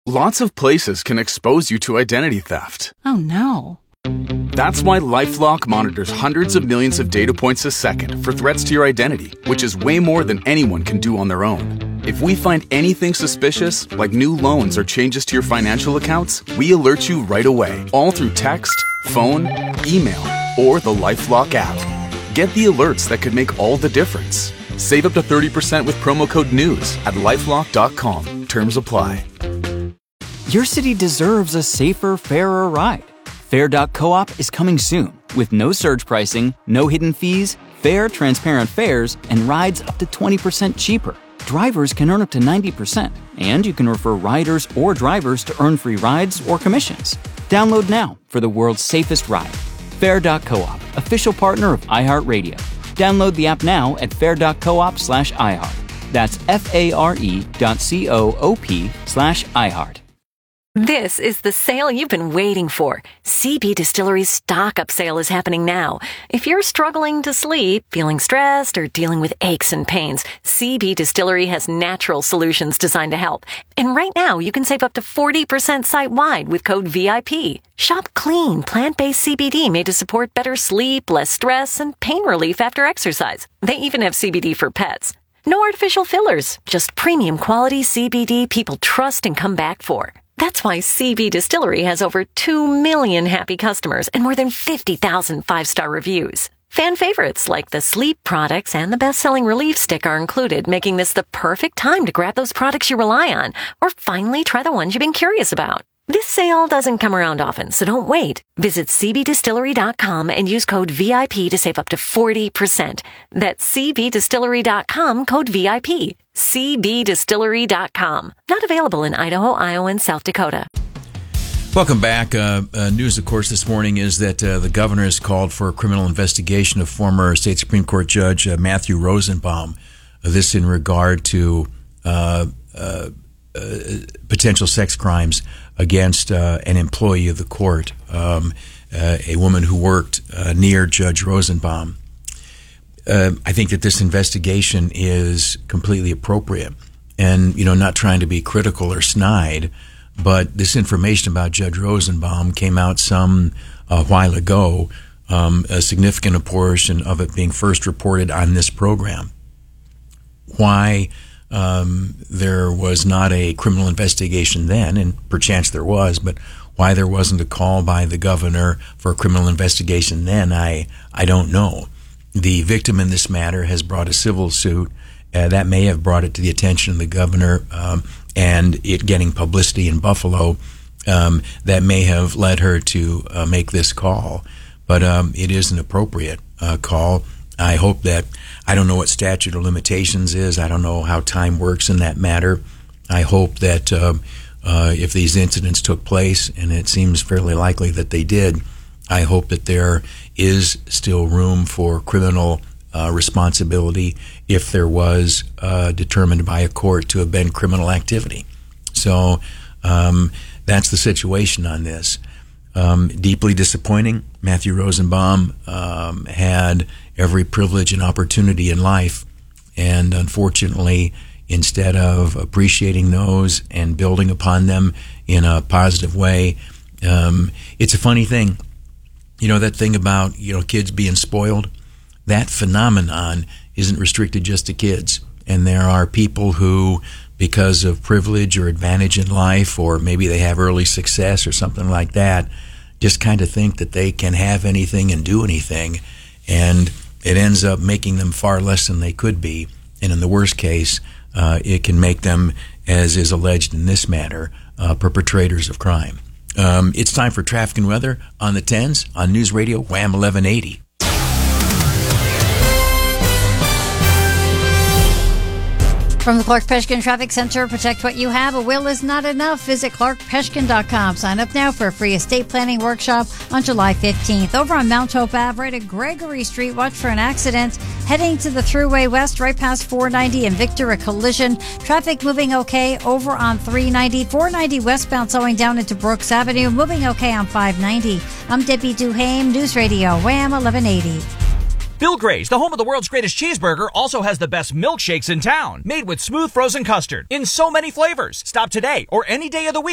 Lots of places can expose you to identity theft. Oh, no. That's why LifeLock monitors hundreds of millions of data points a second for threats to your identity, which is way more than anyone can do on their own. If we find anything suspicious, like new loans or changes to your financial accounts, we alert you right away, all through text, phone, email, or the LifeLock app. Get the alerts that could make all the difference. Save up to 30% with promo code NEWS at LifeLock.com. Terms apply. Your city deserves a safer, fairer ride. Fair.coop is coming soon with no surge pricing, no hidden fees, fair, transparent fares, and rides up to 20% cheaper. Drivers can earn up to 90%, and you can refer riders or drivers to earn free rides or commissions. Download now for the world's safest ride. Fair.coop, official partner of iHeartRadio. Download the app now at fair.coop/iHeart. That's FARE.coop/iHeart. This is the sale you've been waiting for. CB Distillery's Stock Up sale is happening now. If you're struggling to sleep, feeling stressed, or dealing with aches and pains, CB Distillery has natural solutions designed to help. And right now, you can save up to 40% site-wide with code VIP. Shop clean, plant-based CBD made to support better sleep, less stress, and pain relief after exercise. They even have CBD for pets. No artificial fillers, just premium quality CBD people trust and come back for. That's why CB Distillery has over 2 million happy customers and more than 50,000 five-star reviews. Fan favorites like the sleep products and the best-selling relief stick are included, making this the perfect time to grab those products you rely on or finally try the ones you've been curious about. This sale doesn't come around often, so don't wait. Visit cbdistillery.com and use code VIP to save up to 40%. That's cbdistillery.com, code VIP. cbdistillery.com. Not available in Idaho, Iowa, and South Dakota. Welcome back. News, of course, this morning is that the governor has called for a criminal investigation of former State Supreme Court Judge Matthew Rosenbaum. This in regard to potential sex crimes against an employee of the court, a woman who worked near Judge Rosenbaum. I think that this investigation is completely appropriate, and not trying to be critical or snide, but this information about Judge Rosenbaum came out some while ago, a significant portion of it being first reported on this program. Why there was not a criminal investigation then, and perchance there was, but why there wasn't a call by the governor for a criminal investigation then, I don't know. The victim in this matter has brought a civil suit that may have brought it to the attention of the governor, and it getting publicity in Buffalo that may have led her to make this call. But it is an appropriate call. I hope that, I don't know what statute of limitations is. I don't know how time works in that matter. I hope that if these incidents took place, and it seems fairly likely that they did, I hope that there is still room for criminal responsibility if there was determined by a court to have been criminal activity. So that's the situation on this. Deeply disappointing. Matthew Rosenbaum had every privilege and opportunity in life, and unfortunately, instead of appreciating those and building upon them in a positive way, it's a funny thing. That thing about, kids being spoiled, that phenomenon isn't restricted just to kids. And there are people who, because of privilege or advantage in life, or maybe they have early success or something like that, just kind of think that they can have anything and do anything. And it ends up making them far less than they could be. And in the worst case, it can make them, as is alleged in this matter, perpetrators of crime. It's time for traffic and weather on the 10s on News Radio Wham 1180. From the Clark Peshkin Traffic Center, protect what you have. A will is not enough. Visit clarkpeshkin.com. Sign up now for a free estate planning workshop on July 15th. Over on Mount Hope Ave, right at Gregory Street, watch for an accident. Heading to the Thruway West, right past 490 and Victor, a collision. Traffic moving okay over on 390. 490 westbound slowing down into Brooks Avenue. Moving okay on 590. I'm Debbie Duhame, News Radio Wham 1180. Bill Gray's, the home of the world's greatest cheeseburger, also has the best milkshakes in town. Made with smooth frozen custard in so many flavors. Stop today or any day of the week.